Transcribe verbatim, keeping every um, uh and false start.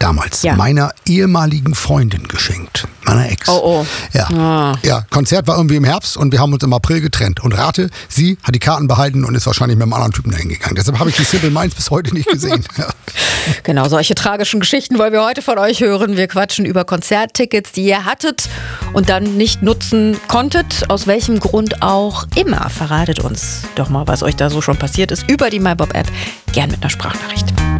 damals Ja. meiner ehemaligen Freundin geschenkt. Meiner Ex. Oh, oh. Ja. Ah. ja, Konzert war irgendwie im Herbst und wir haben uns im April getrennt. Und rate, sie hat die Karten behalten und ist wahrscheinlich mit einem anderen Typen dahin gegangen. Deshalb habe ich die Simple Minds bis heute nicht gesehen. Ja. Genau, solche tragischen Geschichten wollen wir heute von euch hören. Wir quatschen über Konzerttickets, die ihr hattet und dann nicht nutzen konntet. Aus welchem Grund auch immer. Verratet uns doch mal, was euch da so schon passiert ist. Über die MyBob-App. Gern mit einer Sprachnachricht.